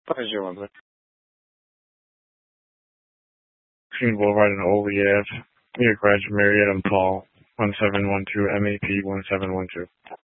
501. Green Boulevard in Olev, near Graduate Marietta and Paul, 1712 MAP 1712.